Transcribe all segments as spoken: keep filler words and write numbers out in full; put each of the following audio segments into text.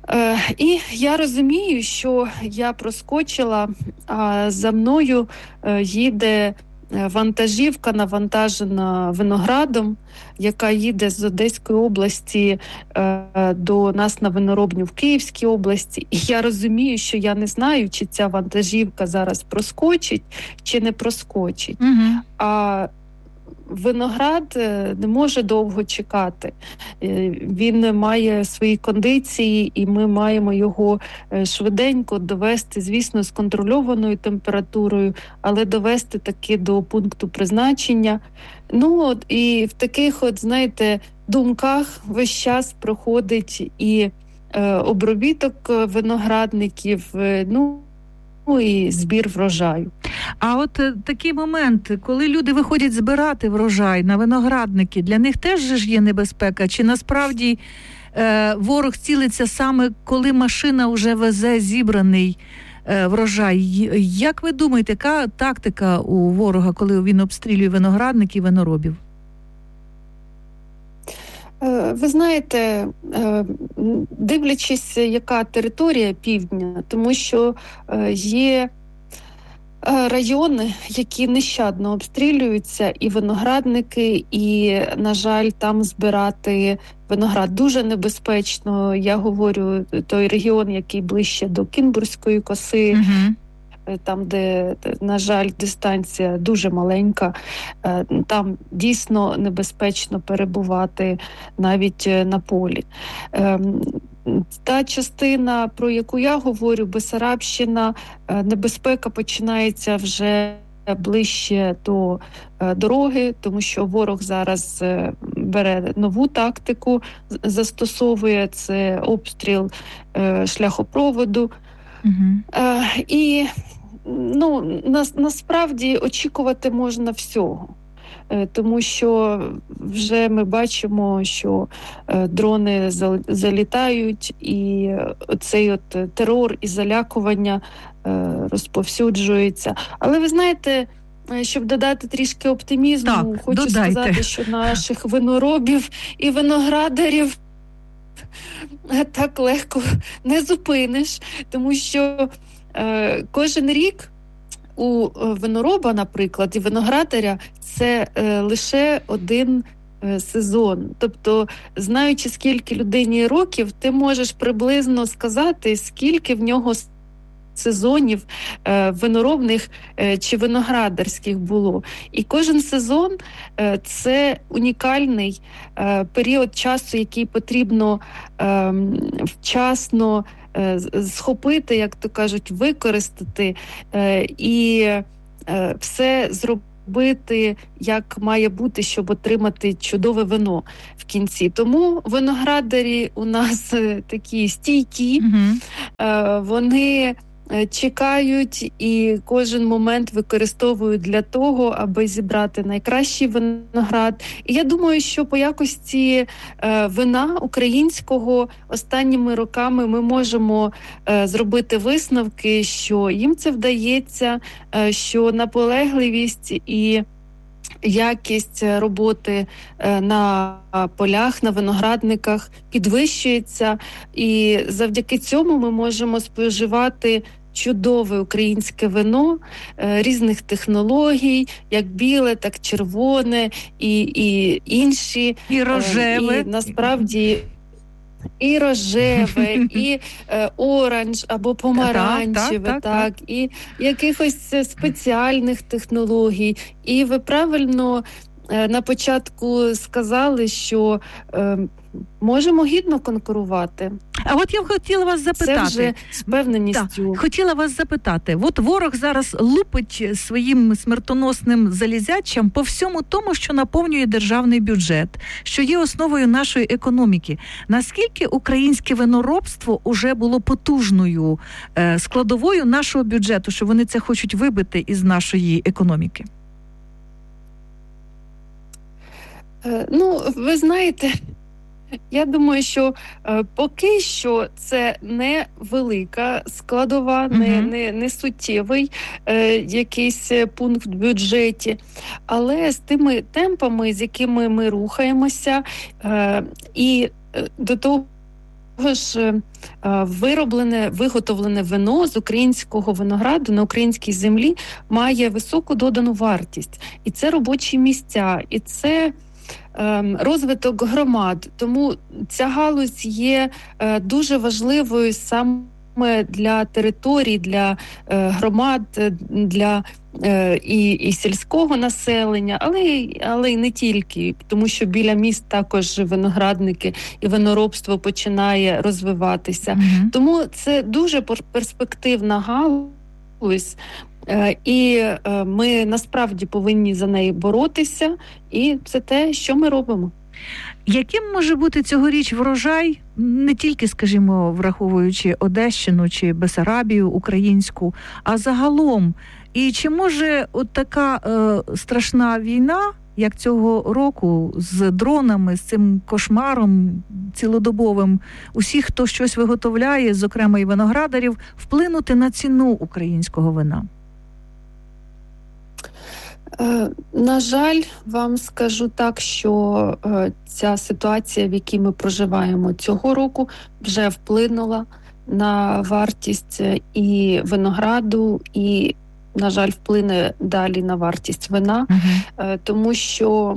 Е, і я розумію, що я проскочила, а за мною е, їде вантажівка, навантажена виноградом, яка їде з Одеської області е, до нас на виноробню в Київській області. І я розумію, що я не знаю, чи ця вантажівка зараз проскочить, чи не проскочить. Угу. А виноград не може довго чекати. Він має свої кондиції, і ми маємо його швиденько довести, звісно, з контрольованою температурою, але довести таки до пункту призначення. Ну, от, і в таких, от, знаєте, думках весь час проходить і е, обробіток виноградників, е, ну, Ну і збір врожаю. А от е, такий момент, коли люди виходять збирати врожай на виноградники, для них теж ж є небезпека? Чи насправді е, ворог цілиться саме, коли машина вже везе зібраний е, врожай? Як ви думаєте, яка тактика у ворога, коли він обстрілює виноградники і виноробів? Ви знаєте, дивлячись, яка територія півдня, тому що є райони, які нещадно обстрілюються, і виноградники, і, на жаль, там збирати виноград дуже небезпечно. Я говорю, той регіон, який ближче до Кінбурзької коси, Угу. там, де, на жаль, дистанція дуже маленька, там дійсно небезпечно перебувати навіть на полі. Та частина, про яку я говорю, Бессарабщина, небезпека починається вже ближче до дороги, тому що ворог зараз бере нову тактику, застосовує це обстріл шляхопроводу. Угу. І ну, на, насправді очікувати можна всього, тому що вже ми бачимо, що дрони залітають, і цей от терор і залякування розповсюджується. Але ви знаєте, щоб додати трішки оптимізму, так, хочу додайте. сказати, що наших виноробів і виноградарів так легко не зупиниш, тому що е, кожен рік у винороба, наприклад, і виноградаря це е, лише один е, сезон. Тобто, знаючи, скільки людині років, ти можеш приблизно сказати, скільки в нього сезонів е, виноробних е, чи виноградарських було. І кожен сезон е, це унікальний е, період часу, який потрібно е, вчасно е, схопити, як то кажуть, використати е, і е, все зробити, як має бути, щоб отримати чудове вино в кінці. Тому виноградарі у нас е, такі стійкі, Угу. е, вони чекають і кожен момент використовують для того, аби зібрати найкращий виноград. І я думаю, що по якості е, вина українського останніми роками ми можемо е, зробити висновки, що їм це вдається, е, що наполегливість і якість роботи на полях, на виноградниках підвищується, і завдяки цьому ми можемо споживати чудове українське вино е, різних технологій, як біле, так червоне і, і інші. І рожеве. Е, і насправді і рожеве, і е, оранж або помаранчеве, так, так, так, так. і якихось спеціальних технологій. І ви правильно е, на початку сказали, що е, можемо гідно конкурувати. А от я хотіла вас запитати. Це вже з певненістю. Так, хотіла вас запитати. От ворог зараз лупить своїм смертоносним залізячам по всьому тому, що наповнює державний бюджет, що є основою нашої економіки. Наскільки українське виноробство уже було потужною е, складовою нашого бюджету, що вони це хочуть вибити із нашої економіки? Е, ну, ви знаєте, я думаю, що е, поки що це не велика складова, uh-huh. не, не, не суттєвий е, якийсь пункт в бюджеті, але з тими темпами, з якими ми рухаємося, е, і е, до того ж вироблене, виготовлене вино з українського винограду на українській землі має високу додану вартість. І це робочі місця, і це розвиток громад. Тому ця галузь є дуже важливою саме для територій, для громад, для і, і сільського населення, але, але й не тільки, тому що біля міст також виноградники і виноробство починає розвиватися. Mm-hmm. Тому це дуже перспективна галузь, і ми насправді повинні за неї боротися, і це те, що ми робимо. Яким може бути цьогоріч врожай, не тільки, скажімо, враховуючи Одещину чи Бесарабію українську, а загалом? І чи може от така е, страшна війна, як цього року, з дронами, з цим кошмаром цілодобовим, усіх, хто щось виготовляє, зокрема і виноградарів, вплинути на ціну українського вина? Е, на жаль, вам скажу так, що е, ця ситуація, в якій ми проживаємо цього року, вже вплинула на вартість і винограду, і, на жаль, вплине далі на вартість вина, uh-huh. е, тому що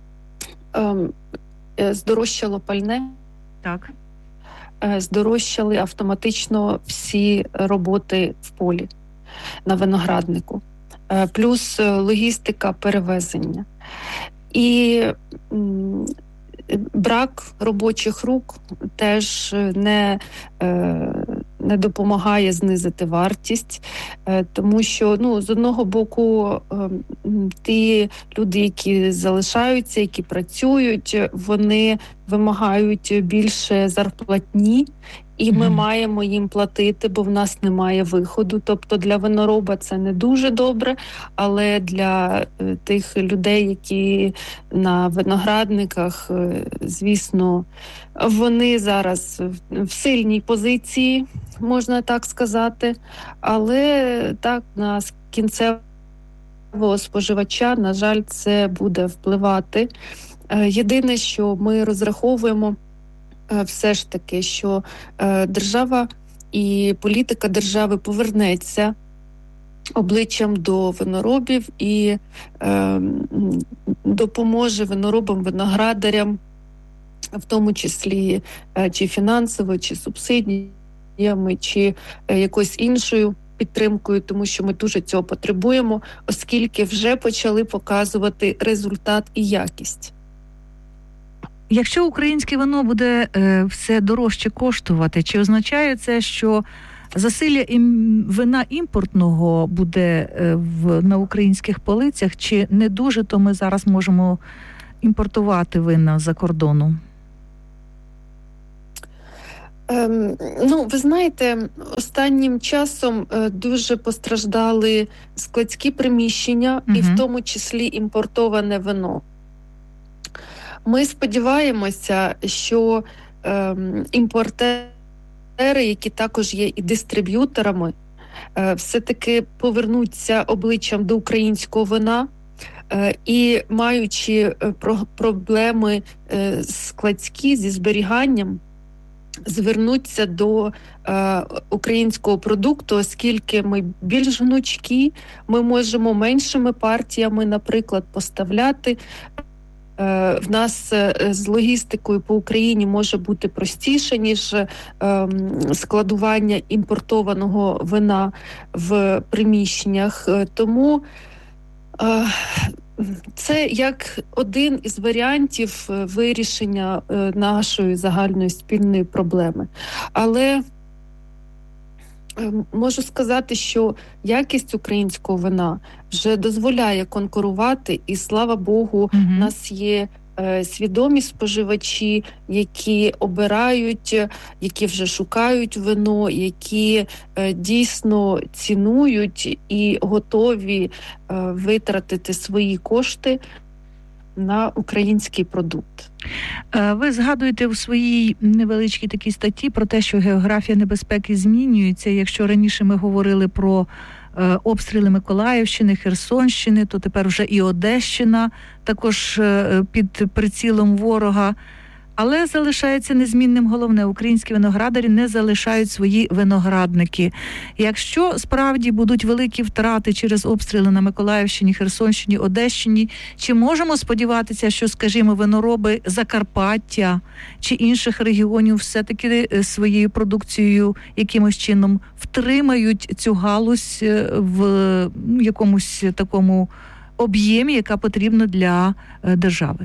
е, здорожчало пальне, так. е, здорожчали автоматично всі роботи в полі на винограднику. Плюс логістика перевезення. І м, брак робочих рук теж не, е, не допомагає знизити вартість, е, тому що, ну, з одного боку, е, ті люди, які залишаються, які працюють, вони вимагають більше зарплатні, і ми mm-hmm. маємо їм платити, бо в нас немає виходу. Тобто для винороба це не дуже добре, але для е, тих людей, які на виноградниках, е, звісно, вони зараз в, в сильній позиції, можна так сказати. Але так, на кінцевого споживача, на жаль, це буде впливати. Е, єдине, що ми розраховуємо, все ж таки, що е, держава і політика держави повернеться обличчям до виноробів і е, допоможе виноробам, виноградарям, в тому числі е, чи фінансово, чи субсидіями, чи е, якоюсь іншою підтримкою, тому що ми дуже цього потребуємо, оскільки вже почали показувати результат і якість. Якщо українське вино буде е, все дорожче коштувати, чи означає це, що засилля ім, вина імпортного буде е, в, на українських полицях, чи не дуже, то ми зараз можемо імпортувати вина за кордону? Ем, ну, ви знаєте, останнім часом е, дуже постраждали складські приміщення, угу. і в тому числі імпортоване вино. Ми сподіваємося, що е, імпортери, які також є і дистриб'юторами, е, все-таки повернуться обличчям до українського вина е, і, маючи е, про, проблеми е, складські зі зберіганням, звернуться до е, українського продукту, оскільки ми більш гнучкі, ми можемо меншими партіями, наприклад, поставляти. В нас з логістикою по Україні може бути простіше, ніж складування імпортованого вина в приміщеннях. Тому це як один із варіантів вирішення нашої загальної спільної проблеми. Але можу сказати, що якість українського вина вже дозволяє конкурувати, і, слава Богу, у mm-hmm. нас є е, свідомі споживачі, які обирають, які вже шукають вино, які е, дійсно цінують і готові е, витратити свої кошти на український продукт. Ви згадуєте у своїй невеличкій такій статті про те, що географія небезпеки змінюється. Якщо раніше ми говорили про е, обстріли Миколаївщини, Херсонщини, то тепер вже і Одещина також е, під прицілом ворога. Але залишається незмінним головне: українські виноградарі не залишають свої виноградники. Якщо справді будуть великі втрати через обстріли на Миколаївщині, Херсонщині, Одещині, чи можемо сподіватися, що, скажімо, винороби Закарпаття чи інших регіонів все-таки своєю продукцією якимось чином втримають цю галузь в якомусь такому об'ємі, яка потрібна для держави?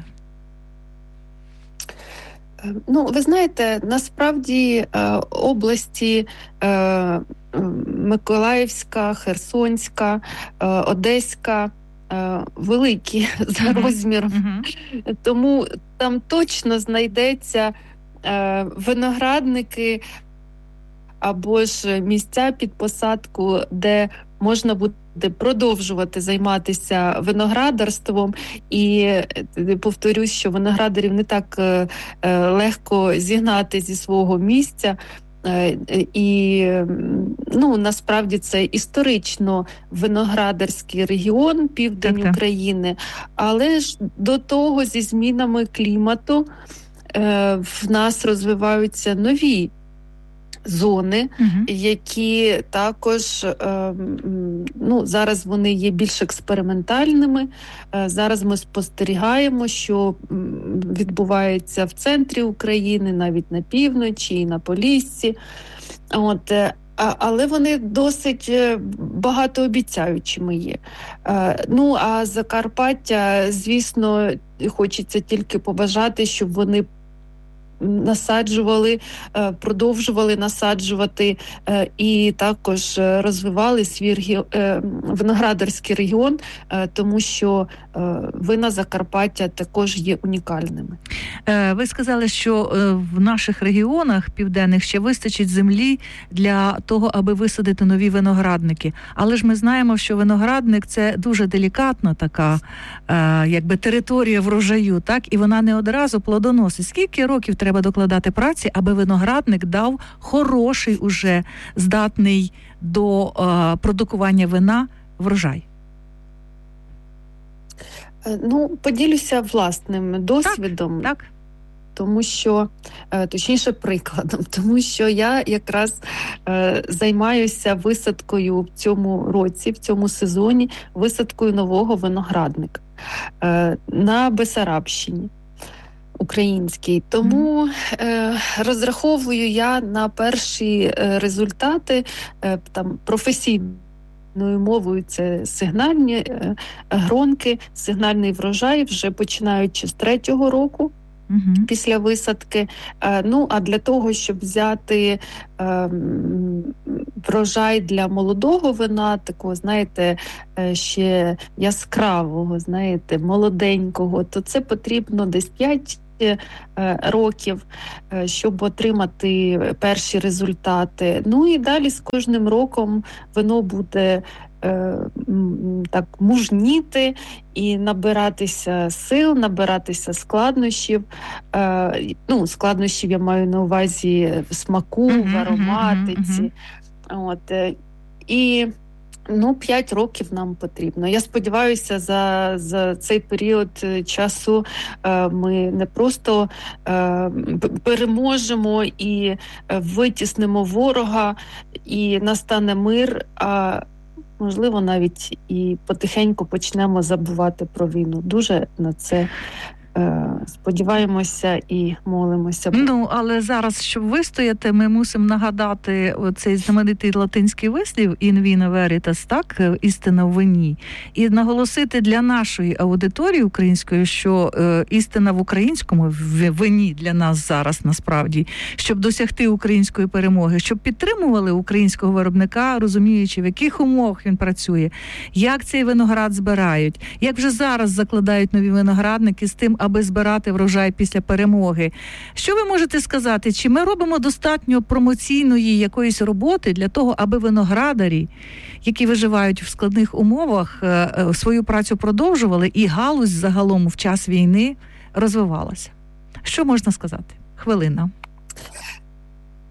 Ну, ви знаєте, насправді області Миколаївська, Херсонська, Одеська великі за розміром, uh-huh. тому там точно знайдеться виноградники або ж місця під посадку, де можна буде продовжувати займатися виноградарством. І повторюсь, що виноградарів не так легко зігнати зі свого місця. І, ну, насправді це історично виноградарський регіон, південь Так-так. України, але ж до того зі змінами клімату в нас розвиваються нові зони, угу. які також, ну, зараз вони є більш експериментальними. Зараз ми спостерігаємо, що відбувається в центрі України, навіть на півночі і на Поліссі. От, але вони досить багатообіцяючими є. Ну, а Закарпаття, звісно, хочеться тільки побажати, щоб вони насаджували, продовжували насаджувати і також розвивали свій виноградарський регіон, тому що вина Закарпаття також є унікальними. Ви сказали, що в наших регіонах південних ще вистачить землі для того, аби висадити нові виноградники. Але ж ми знаємо, що виноградник – це дуже делікатна така, якби, територія врожаю, так? І вона не одразу плодоносить. Скільки років треба докладати праці, аби виноградник дав хороший, уже здатний до е, продукування вина врожай? Ну, поділюся власним досвідом. Так, так. Тому що, точніше, прикладом, тому що я якраз е, займаюся висадкою в цьому році, в цьому сезоні, висадкою нового виноградника е, на Бессарабщині. Український. Тому е, розраховую я на перші е, результати е, там професійною мовою. Це сигнальні е, гронки, сигнальний врожай, вже починаючи з третього року. Uh-huh. Після висадки. Е, ну, а для того, щоб взяти е, врожай для молодого вина, такого, знаєте, е, ще яскравого, знаєте, молоденького, то це потрібно десь п'ять років, щоб отримати перші результати. Ну і далі з кожним роком вино буде е, так мужніти і набиратися сил, набиратися складнощів. Е, ну, складнощів я маю на увазі в смаку, uh-huh, в ароматиці. Uh-huh, uh-huh. От, е, і Ну, п'ять років нам потрібно. Я сподіваюся, за, за цей період часу е, ми не просто е, переможемо і витіснимо ворога, і настане мир, а можливо навіть і потихеньку почнемо забувати про війну. Дуже на це сподіваємося і молимося. Ну, але зараз, щоб вистояти, ми мусимо нагадати цей знаменитий латинський вислів «in vino veritas», так, істина в вині, і наголосити для нашої аудиторії української, що е, істина в українському вині для нас зараз насправді, щоб досягти української перемоги, щоб підтримували українського виробника, розуміючи, в яких умовах він працює, як цей виноград збирають, як вже зараз закладають нові виноградники з тим, аби збирати врожай після перемоги. Що ви можете сказати? Чи ми робимо достатньо промоційної якоїсь роботи для того, аби виноградарі, які виживають в складних умовах, свою працю продовжували і галузь загалом в час війни розвивалася? Що можна сказати? Хвилина.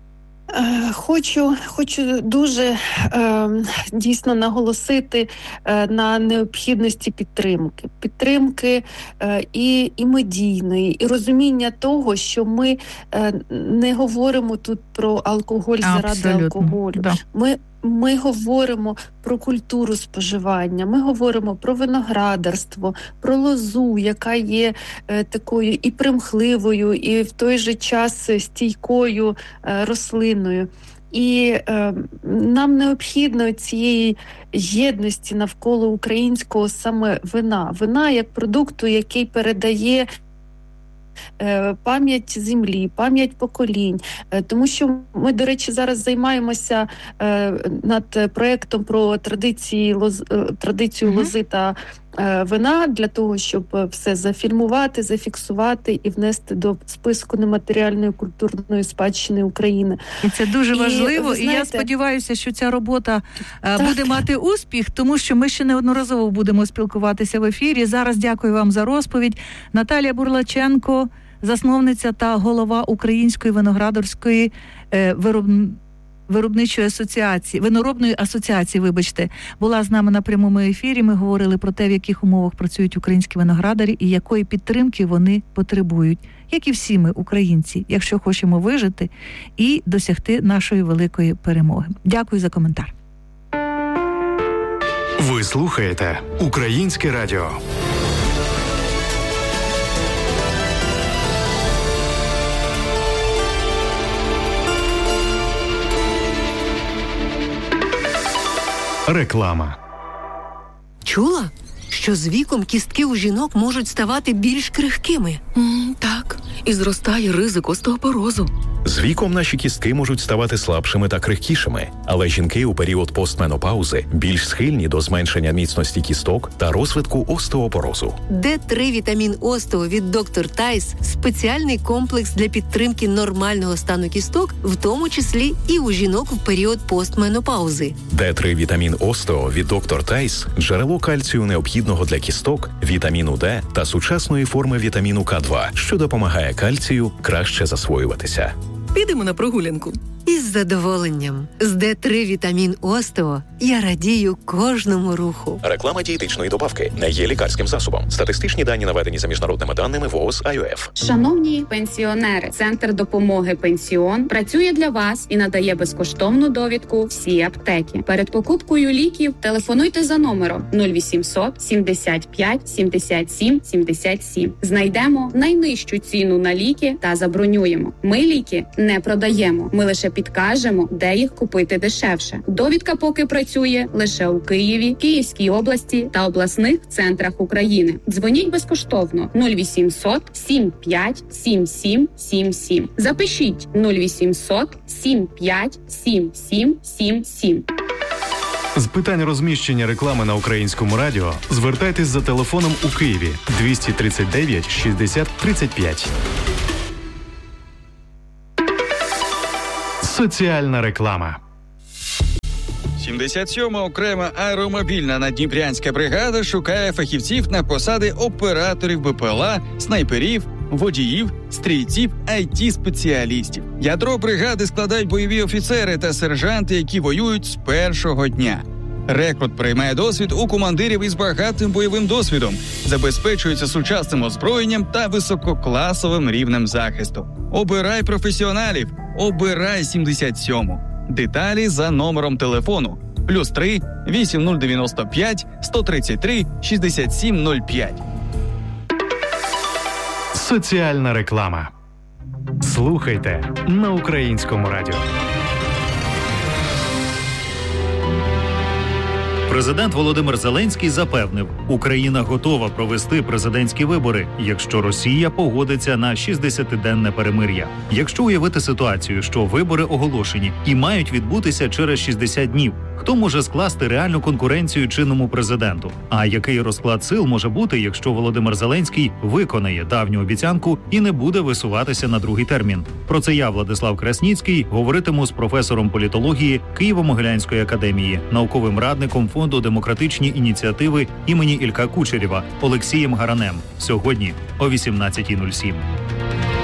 Хочу, хочу дуже е, дійсно наголосити е, на необхідності підтримки. Підтримки е, і, і медійної, і розуміння того, що ми е, не говоримо тут про алкоголь заради Абсолютно. алкоголю. Да. Ми Ми говоримо про культуру споживання, ми говоримо про виноградарство, про лозу, яка є е, такою і примхливою, і в той же час стійкою е, рослиною. І е, нам необхідно цієї єдності навколо українського саме вина. Вина як продукту, який передає пам'ять землі, пам'ять поколінь. Тому що ми, до речі, зараз займаємося над проєктом про традиції лоз, традицію mm-hmm. лози та вина для того, щоб все зафільмувати, зафіксувати і внести до списку нематеріальної культурної спадщини України. І це дуже і, важливо, знаєте, і я сподіваюся, що ця робота так. буде мати успіх, тому що ми ще неодноразово будемо спілкуватися в ефірі. Зараз дякую вам за розповідь. Наталія Бурлаченко, засновниця та голова Української виноградарської виробництва Виробничої асоціації, виноробної асоціації, вибачте, була з нами на прямому ефірі. Ми говорили про те, в яких умовах працюють українські виноградарі і якої підтримки вони потребують, як і всі ми, українці, якщо хочемо вижити і досягти нашої великої перемоги. Дякую за коментар. Ви слухаєте Українське радіо. Реклама. Чула, що з віком кістки у жінок можуть ставати більш крихкими? Mm, так, і зростає ризик остеопорозу. З віком наші кістки можуть ставати слабшими та крихкішими, але жінки у період постменопаузи більш схильні до зменшення міцності кісток та розвитку остеопорозу. Д три вітамін Остео від доктор Тайс – спеціальний комплекс для підтримки нормального стану кісток, в тому числі і у жінок в період постменопаузи. Д три вітамін Остео від доктор Тайс – джерело кальцію необхідного для кісток, вітаміну Д та сучасної форми вітаміну К два, що допомагає кальцію краще засвоюватися. Підемо на прогулянку. Із задоволенням. З Д три вітамін Остео я радію кожному руху. Реклама дієтичної добавки не є лікарським засобом. Статистичні дані наведені за міжнародними даними ВООЗ ай о еф. Шановні пенсіонери, Центр допомоги «Пенсіон» працює для вас і надає безкоштовну довідку всі аптеки. Перед покупкою ліків телефонуйте за номером нуль вісімсот сімдесят п'ять сімдесят сім сімдесят сім. Знайдемо найнижчу ціну на ліки та забронюємо. Ми ліки не продаємо. Ми лише підкажемо, де їх купити дешевше. Довідка поки працює лише у Києві, Київській області та обласних центрах України. Дзвоніть безкоштовно нуль вісімсот сім п'ять сім сім сім сім. Запишіть нуль вісімсот сім п'ять сім сім сім сім. З питань розміщення реклами на Українському радіо звертайтесь за телефоном у Києві двісті тридцять дев'ять шістдесят тридцять п'ять. Соціальна реклама. сімдесят сьома окрема аеромобільна наддніпрянська бригада шукає фахівців на посади операторів Б П Л А, снайперів, водіїв, стрільців, ай ті-спеціалістів. Ядро бригади складають бойові офіцери та сержанти, які воюють з першого дня. Рекрут приймає досвід у командирів із багатим бойовим досвідом, забезпечується сучасним озброєнням та висококласовим рівнем захисту. Обирай професіоналів, обирай сімдесят сьому. Деталі за номером телефону плюс три вісім нуль дев'яносто п'ять сто тридцять три шістдесят сім нуль п'ять. Соціальна реклама. Слухайте на Українському радіо. Президент Володимир Зеленський запевнив, Україна готова провести президентські вибори, якщо Росія погодиться на шістдесятиденне перемир'я. Якщо уявити ситуацію, що вибори оголошені і мають відбутися через шістдесят днів, хто може скласти реальну конкуренцію чинному президенту? А який розклад сил може бути, якщо Володимир Зеленський виконає давню обіцянку і не буде висуватися на другий термін? Про це я, Владислав Красніцький, говоритиму з професором політології Києво-Могилянської академії, науковим радником Фонду демократичні ініціативи імені Ілька Кучерєва Олексієм Гаранем. Сьогодні о вісімнадцятій нуль сім.